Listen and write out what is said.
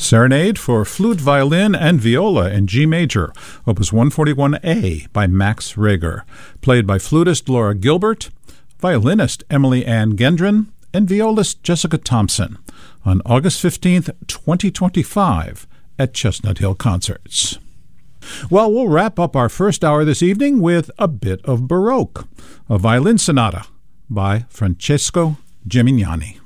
Serenade for Flute, Violin, and Viola in G Major, Opus 141A by Max Reger, played by flutist Laura Gilbert, violinist Emily Ann Gendron, and violist Jessica Thompson, on August 15th, 2025, at Chestnut Hill Concerts. Well, we'll wrap up our first hour this evening with a bit of Baroque, a violin sonata by Francesco Gemignani.